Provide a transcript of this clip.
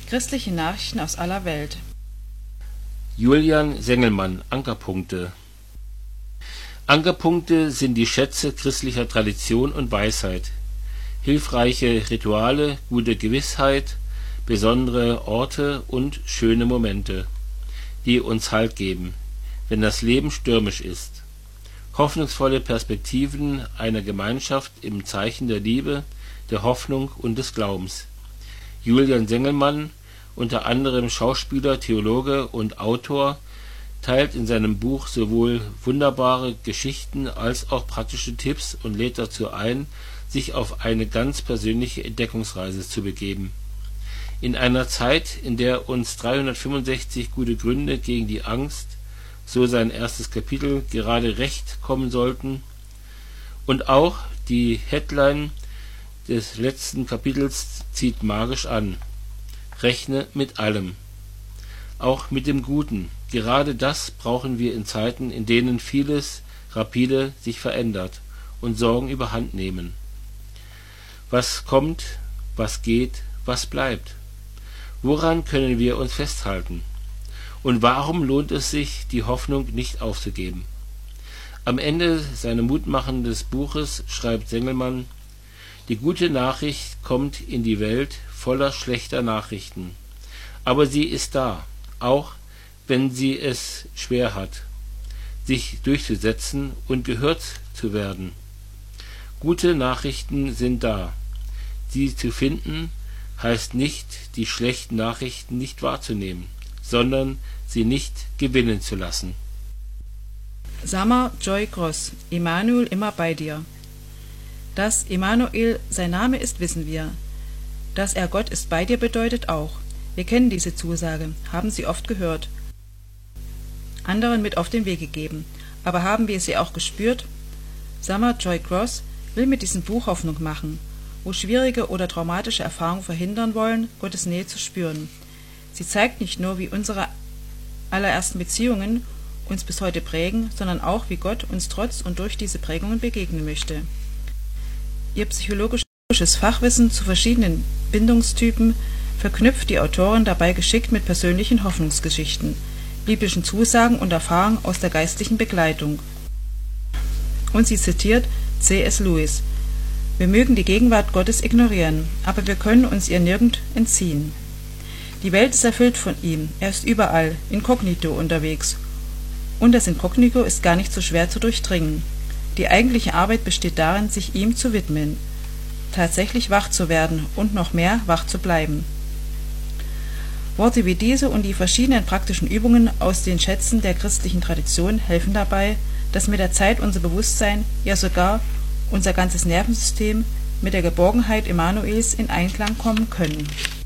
Christliche Nachrichten aus aller Welt. Julian Sengelmann, Ankerpunkte. Ankerpunkte sind die Schätze christlicher Tradition und Weisheit, hilfreiche Rituale, gute Gewissheit, besondere Orte und schöne Momente, die uns Halt geben, wenn das Leben stürmisch ist. Hoffnungsvolle Perspektiven einer Gemeinschaft im Zeichen der Liebe, der Hoffnung und des Glaubens. Julian Sengelmann, unter anderem Schauspieler, Theologe und Autor, teilt in seinem Buch sowohl wunderbare Geschichten als auch praktische Tipps und lädt dazu ein, sich auf eine ganz persönliche Entdeckungsreise zu begeben. In einer Zeit, in der uns 365 gute Gründe gegen die Angst, so sein erstes Kapitel, gerade recht kommen sollten, und auch die Headline des letzten Kapitels zieht magisch an: Rechne mit allem, auch mit dem Guten. Gerade das brauchen wir in Zeiten, in denen vieles rapide sich verändert und Sorgen überhand nehmen. Was kommt, was geht, was bleibt? Woran können wir uns festhalten? Und warum lohnt es sich, die Hoffnung nicht aufzugeben? Am Ende seines mutmachenden Buches schreibt Sengelmann: Die gute Nachricht kommt in die Welt voller schlechter Nachrichten. Aber sie ist da, auch wenn sie es schwer hat, sich durchzusetzen und gehört zu werden. Gute Nachrichten sind da. Sie zu finden heißt nicht, die schlechten Nachrichten nicht wahrzunehmen, sondern sie nicht gewinnen zu lassen. Summer Joy Gross, Immanuel immer bei dir. Dass Immanuel sein Name ist, wissen wir. Dass er Gott ist bei dir bedeutet auch. Wir kennen diese Zusage, haben sie oft gehört, anderen mit auf den Weg gegeben. Aber haben wir sie auch gespürt? Summer Joy Gross will mit diesem Buch Hoffnung machen, wo schwierige oder traumatische Erfahrungen verhindern wollen, Gottes Nähe zu spüren. Sie zeigt nicht nur, wie unsere allerersten Beziehungen uns bis heute prägen, sondern auch, wie Gott uns trotz und durch diese Prägungen begegnen möchte. Ihr psychologisches Fachwissen zu verschiedenen Bindungstypen verknüpft die Autorin dabei geschickt mit persönlichen Hoffnungsgeschichten, biblischen Zusagen und Erfahrungen aus der geistlichen Begleitung. Und sie zitiert C.S. Lewis: Wir mögen die Gegenwart Gottes ignorieren, aber wir können uns ihr nirgend entziehen. Die Welt ist erfüllt von ihm, er ist überall, inkognito unterwegs. Und das Inkognito ist gar nicht so schwer zu durchdringen. Die eigentliche Arbeit besteht darin, sich ihm zu widmen, tatsächlich wach zu werden und noch mehr wach zu bleiben. Worte wie diese und die verschiedenen praktischen Übungen aus den Schätzen der christlichen Tradition helfen dabei, dass mit der Zeit unser Bewusstsein, ja sogar unser ganzes Nervensystem mit der Geborgenheit Immanuels in Einklang kommen können.